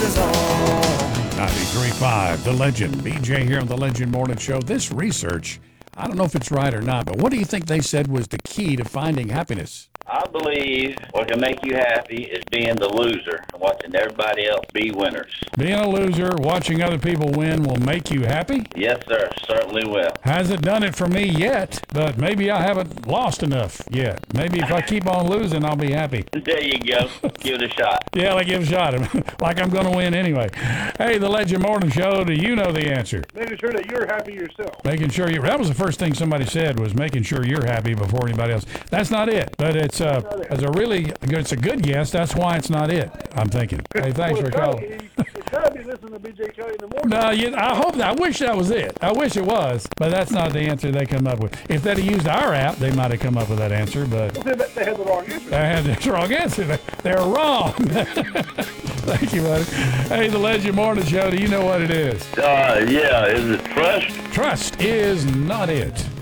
is all. 93.5, The Legend. BJ here on The Legend Morning Show. This research, I don't know if it's right or not, but what do you think they said was the key to finding happiness? I believe what can make you happy is being the loser and watching everybody else be winners. Being a loser, watching other people win will make you happy? Yes, sir. Certainly will. Hasn't done it for me yet, but maybe I haven't lost enough yet. Maybe if I keep on losing, I'll be happy. There you go. Give it a shot. Yeah, like give a shot. Like I'm going to win anyway. Hey, The Legend Morning Show, do you know the answer? Making sure that you're happy yourself. Making sure that was the first thing somebody said, was making sure you're happy before anybody else. That's not it, but it's a good guess. That's why it's not it, I'm thinking. Hey, thanks for calling. It's got to be listening to BJ Kelly in the morning. No, I hope that. I wish that was it. I wish it was, but that's not the answer they come up with. If they'd have used our app, they might have come up with that answer, but They had the wrong answer. they had the wrong answer. They're wrong. Thank you, buddy. Hey, The Legend Morning Show, do you know what it is? Yeah. Is it trust? Trust is not it.